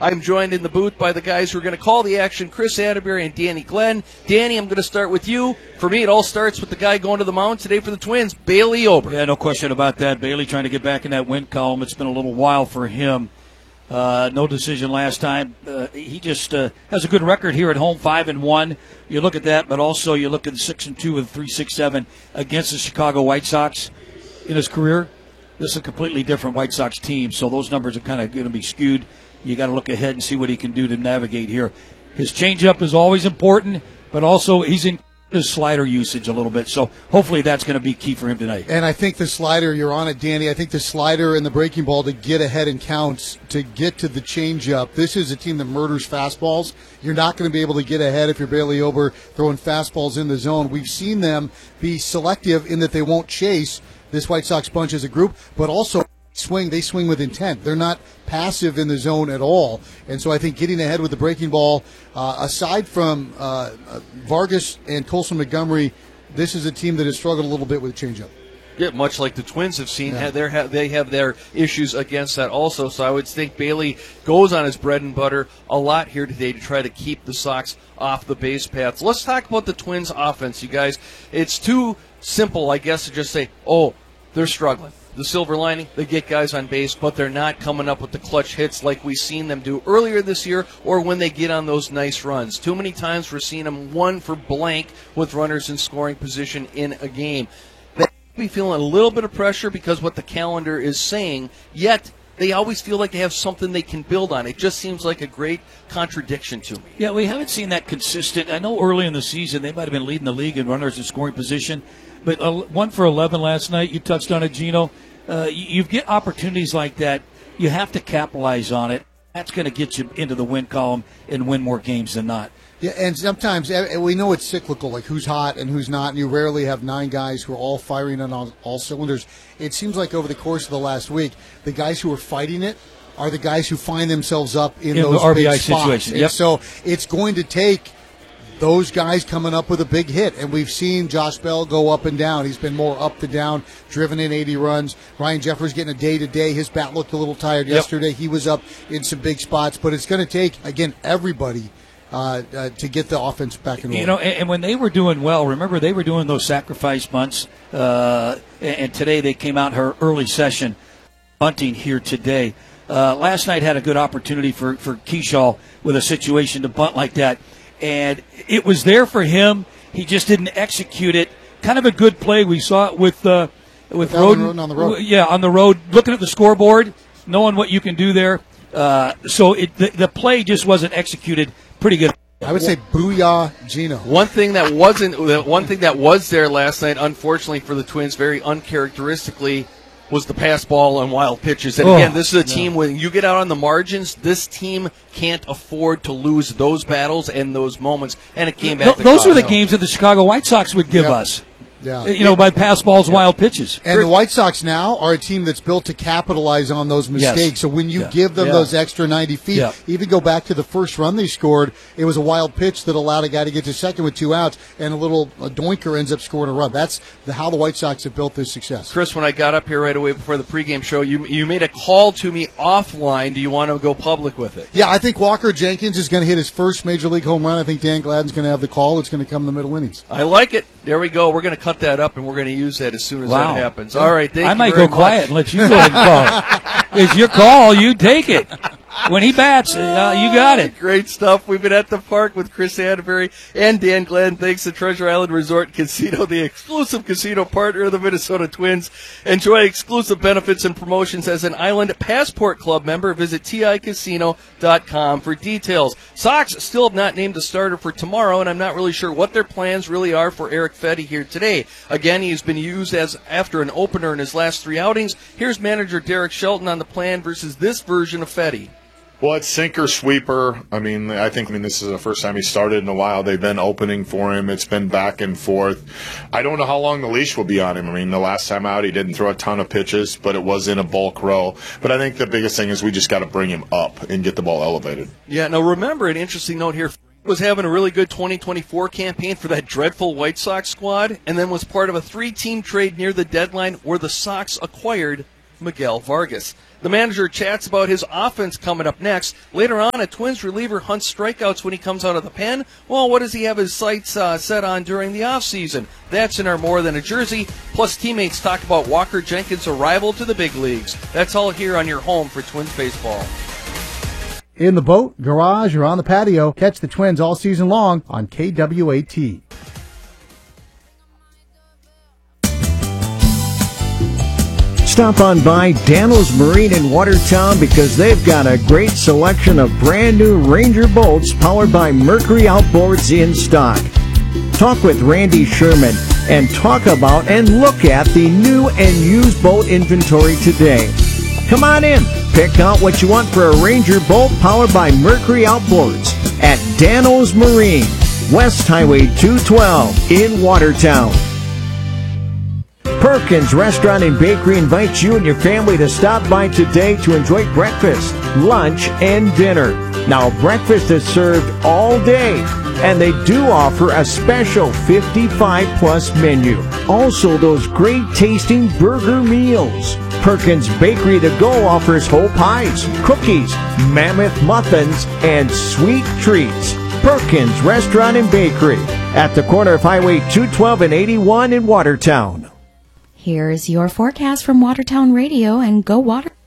I'm joined in the booth by the guys who are going to call the action, Chris Atterbury and Danny Glenn. Danny, I'm going to start with you. For me, it all starts with the guy going to the mound today for the Twins, Bailey Ober. Yeah, no question about that. Bailey trying to get back in that win column. It's been a little while for him. No decision last time. He just has a good record here at home, 5-1. You look at that, but also you look at 6-2 with 3.67 against the Chicago White Sox in his career. This is a completely different White Sox team, so those numbers are kind of going to be skewed. You got to look ahead and see what he can do to navigate here. His changeup is always important, but also he's in his slider usage a little bit, so hopefully that's going to be key for him tonight. And I think the slider, you're on it, Danny. I think the slider and the breaking ball to get ahead in counts, to get to the changeup. This is a team that murders fastballs. You're not going to be able to get ahead if you're Bailey Ober throwing fastballs in the zone. We've seen them be selective in that they won't chase this White Sox bunch as a group, but also they swing with intent. They're not passive in the zone at all. And so I think getting ahead with the breaking ball, aside from Vargas and Colson Montgomery, this is a team that has struggled a little bit with the changeup. Yeah, much like the Twins have seen, they have their issues against that also. So I would think Bailey goes on his bread and butter a lot here today to try to keep the Sox off the base paths. Let's talk about the Twins' offense, you guys. It's too simple, I guess, to just say, oh, they're struggling. The silver lining, they get guys on base, but they're not coming up with the clutch hits like we've seen them do earlier this year or when they get on those nice runs. Too many times we're seeing them one for blank with runners in scoring position in a game. They be feeling a little bit of pressure because what the calendar is saying, yet they always feel like they have something they can build on. It just seems like a great contradiction to me. Yeah, we haven't seen that consistent. I know early in the season they might have been leading the league in runners in scoring position, but 1 for 11 last night. You touched on it, Gino. You get opportunities like that. You have to capitalize on it. That's going to get you into the win column and win more games than not. Yeah, and sometimes we know it's cyclical, like who's hot and who's not, and you rarely have 9 guys who are all firing on all cylinders. It seems like over the course of the last week, the guys who are fighting it are the guys who find themselves up in those RBI big spots. situation. Yep. So it's going to take those guys coming up with a big hit. And we've seen Josh Bell go up and down. He's been more up to down, driven in 80 runs. Ryan Jeffers getting a day-to-day. His bat looked a little tired yesterday. He was up in some big spots. But it's going to take, again, everybody to get the offense back in order. You know, and when they were doing well, remember they were doing those sacrifice bunts. And today they came out her early session bunting here today. Last night had a good opportunity for Kershaw with a situation to bunt like that. And it was there for him. He just didn't execute it. Kind of a good play. We saw it with Roden. On the road. Yeah, on the road. Looking at the scoreboard, knowing what you can do there. So the play just wasn't executed pretty good. I would say booyah, Gino. One thing that was there last night, unfortunately for the Twins, very uncharacteristically, was the pass ball on wild pitches. And again, this is a team, when you get out on the margins, this team can't afford to lose those battles and those moments. And it came back. Those were the games that the Chicago White Sox would give us. Yeah. You know, by pass balls, wild pitches. And the White Sox now are a team that's built to capitalize on those mistakes. Yes. So when you give them those extra 90 feet, even go back to the first run they scored, it was a wild pitch that allowed a guy to get to second with 2 outs, and a doinker ends up scoring a run. That's how the White Sox have built this success. Chris, when I got up here right away before the pregame show, you made a call to me offline. Do you want to go public with it? Yeah, I think Walker Jenkins is going to hit his first Major League home run. I think Dan Gladden's going to have the call. It's going to come in the middle innings. I like it. There we go. We're going to cut that up, and we're going to use that as soon as that happens. Yeah. All right, thank you. I might very go quiet and let you go ahead and call. It's your call. You take it. When he bats, you got it. Great stuff. We've been at the park with Chris Atterbury and Dan Glenn. Thanks to Treasure Island Resort Casino, the exclusive casino partner of the Minnesota Twins. Enjoy exclusive benefits and promotions as an Island Passport Club member. Visit TICasino.com for details. Sox still have not named a starter for tomorrow, and I'm not really sure what their plans really are for Eric Fedde here today. Again, he's been used as after an opener in his last 3 outings. Here's manager Derek Shelton on the plan versus this version of Fedde. Well, it's sink or sweeper. I think this is the first time he started in a while. They've been opening for him. It's been back and forth. I don't know how long the leash will be on him. The last time out, he didn't throw a ton of pitches, but it was in a bulk row. But I think the biggest thing is we just got to bring him up and get the ball elevated. Yeah, now remember, an interesting note here, was having a really good 2024 campaign for that dreadful White Sox squad, and then was part of a 3-team trade near the deadline where the Sox acquired Miguel Vargas. The manager chats about his offense coming up next. Later on, a Twins reliever hunts strikeouts when he comes out of the pen. Well, what does he have his sights set on during the offseason? That's in our More Than a Jersey. Plus, teammates talk about Walker Jenkins' arrival to the big leagues. That's all here on your home for Twins baseball. In the boat, garage, or on the patio, catch the Twins all season long on KWAT. Stop on by Dano's Marine in Watertown because they've got a great selection of brand new Ranger boats powered by Mercury Outboards in stock. Talk with Randy Sherman and talk about and look at the new and used boat inventory today. Come on in. Pick out what you want for a Ranger boat powered by Mercury Outboards at Dano's Marine, West Highway 212 in Watertown. Perkins Restaurant and Bakery invites you and your family to stop by today to enjoy breakfast, lunch, and dinner. Now, breakfast is served all day, and they do offer a special 55-plus menu. Also, those great-tasting burger meals. Perkins Bakery to Go offers whole pies, cookies, mammoth muffins, and sweet treats. Perkins Restaurant and Bakery at the corner of Highway 212 and 81 in Watertown. Here's your forecast from Watertown Radio and Go Water.